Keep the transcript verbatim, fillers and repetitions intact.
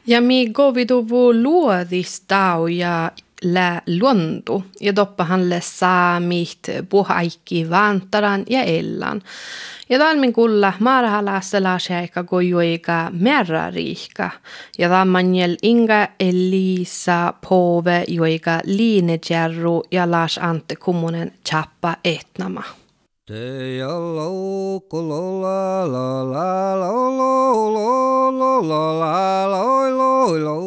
Ja mi goviduvu luodistau ja lä luontu. Ja doppahan le saamit puhaikki vantaran ja ellan. Ja talmin kulla maarahalassa laseaika gojuika merrariihka. Ja tammanjel inga Elisa pove joika liinejärru ja las ante kummunen chappa etnama. Te ja lauko la la la la la la la la la la la